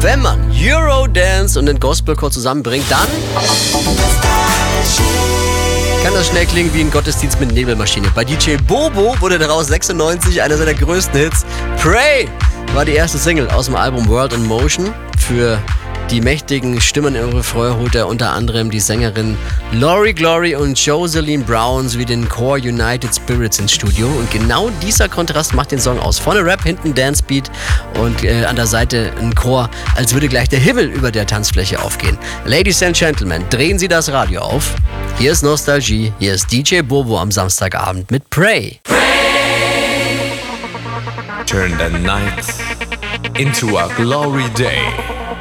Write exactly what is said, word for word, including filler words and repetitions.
Wenn man Eurodance und den Gospelchor zusammenbringt, dann kann das schnell klingen wie ein Gottesdienst mit Nebelmaschine. Bei D J Bobo wurde daraus sechsundneunzig einer seiner größten Hits. Pray war die erste Single aus dem Album World in Motion. Für die mächtigen Stimmen im Refrain holt er unter anderem die Sängerin Lori Glory und Jocelyn Brown sowie den Chor United Spirits ins Studio. Und genau dieser Kontrast macht den Song aus. Vorne Rap, hinten Dancebeat und äh, an der Seite ein Chor, als würde gleich der Himmel über der Tanzfläche aufgehen. Ladies and Gentlemen, drehen Sie das Radio auf. Hier ist Nostalgie, hier ist D J Bobo am Samstagabend mit Pray. Pray. Turn the night into a glory day.